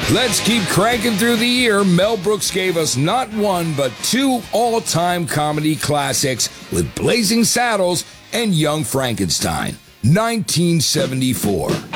Let's keep cranking through the year. Mel Brooks gave us not one, but two all-time comedy classics with Blazing Saddles and Young Frankenstein. 1974.